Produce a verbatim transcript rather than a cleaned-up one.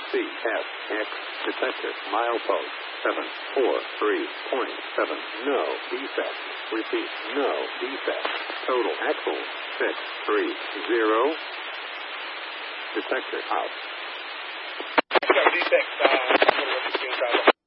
C F X detector milepost seven four three point seven. No defect. Repeat, no defect. Total axle six three zero. Detector out. No defect. Uh, I'm going to look at the